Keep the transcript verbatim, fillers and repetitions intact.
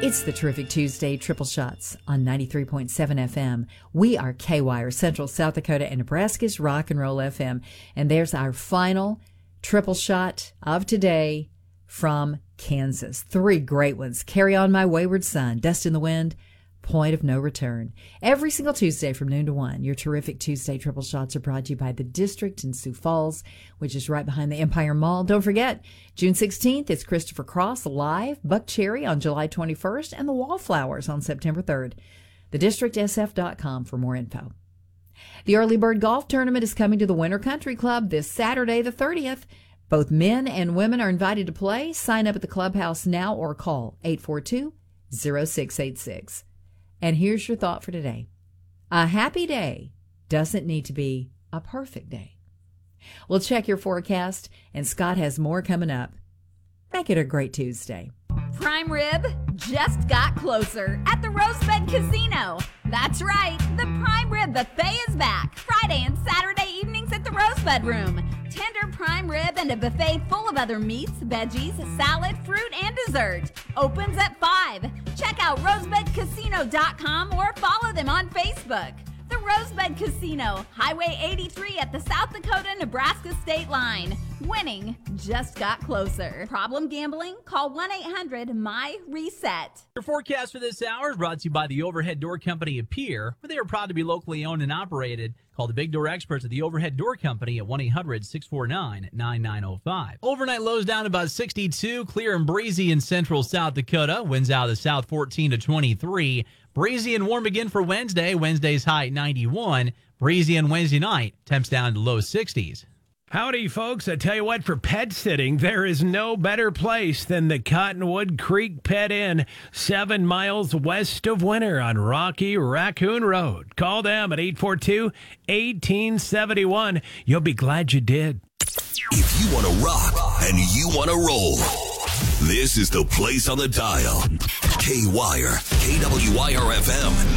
It's the Terrific Tuesday Triple Shots on ninety-three point seven F M. We are K-Wire, Central South Dakota and Nebraska's Rock and Roll F M. And there's our final triple shot of today from Kansas. Three great ones. Carry On My Wayward Son, Dust in the Wind, Point of No Return. Every single Tuesday from noon to one, your Terrific Tuesday Triple Shots are brought to you by The District in Sioux Falls, which is right behind the Empire Mall. Don't forget, June sixteenth, it's Christopher Cross live, Buck Cherry on July twenty-first, and the Wallflowers on September third. the district s f dot com for more info. The Early Bird Golf Tournament is coming to the Winter Country Club this Saturday, the thirtieth. Both men and women are invited to play. Sign up at the clubhouse now or call eight four two, zero six eight six. And here's your thought for today. A happy day doesn't need to be a perfect day. We'll check your forecast, and Scott has more coming up. Make it a great Tuesday. Prime Rib just got closer at the Rosebud Casino. That's right, the Prime Rib Buffet is back Friday and Saturday evenings at the Rosebud Room. Tender prime rib and a buffet full of other meats, veggies, salad, fruit, and dessert. Opens at five. Check out rosebud casino dot com or follow them on Facebook. The Rosebud Casino, Highway eighty-three at the South Dakota-Nebraska state line. Winning just got closer. Problem gambling? Call one eight hundred M Y reset. Your forecast for this hour is brought to you by the Overhead Door Company of Pierre, where they are proud to be locally owned and operated. Call the big door experts at the Overhead Door Company at one eight hundred, six four nine, nine nine zero five. Overnight lows down about sixty-two, clear and breezy in central South Dakota. Winds out of the south fourteen to twenty-three. Breezy and warm again for Wednesday. Wednesday's high at ninety-one. Breezy on Wednesday night. Temps down to low sixties. Howdy, folks. I tell you what, for pet sitting, there is no better place than the Cottonwood Creek Pet Inn, seven miles west of Winter on Rocky Raccoon Road. Call them at eight four two, one eight seven one. You'll be glad you did. If you want to rock and you want to roll, this is the place on the dial. K-Wire, K W I R F M.